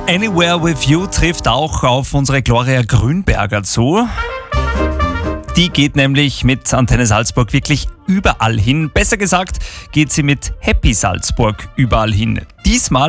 Anywhere with You trifft auch auf unsere Gloria Grünberger zu. Die geht nämlich mit Antenne Salzburg wirklich überall hin. Besser gesagt, geht sie mit Happy Salzburg überall hin. Diesmal